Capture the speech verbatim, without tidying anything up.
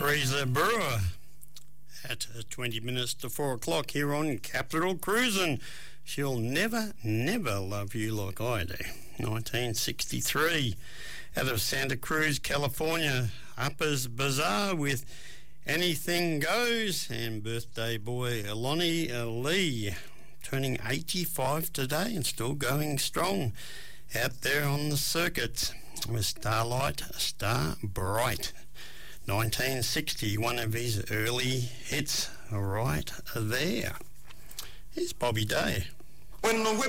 Teresa Brewer at twenty minutes to four o'clock here on Capital Cruisin'. She'll never, never love you like I do. nineteen sixty-three. Out of Santa Cruz, California, Uppers Bazaar with Anything Goes, and birthday boy Lonnie Lee, turning eighty-five today and still going strong out there on the circuit with Starlight, Star Bright. nineteen sixty, one of his early hits right there. Here's Bobby Day. When the